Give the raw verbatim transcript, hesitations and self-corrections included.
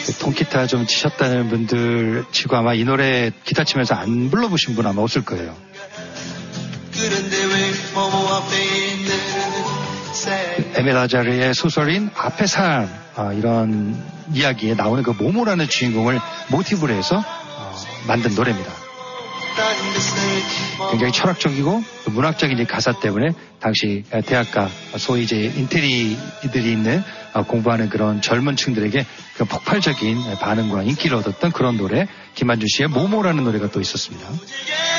통기타 좀 치셨다는 분들 치고 아마 이 노래 기타 치면서 안 불러보신 분 아마 없을 거예요. 에밀 아자르의 소설인 앞의 삶, 어, 이런 이야기에 나오는 그 모모라는 주인공을 모티브로 해서 어, 만든 노래입니다. 굉장히 철학적이고 문학적인 가사 때문에 당시 대학가 소위 이제 인테리들이 있는 공부하는 그런 젊은 층들에게 그 폭발적인 반응과 인기를 얻었던 그런 노래, 김만준 씨의 모모라는 노래가 또 있었습니다.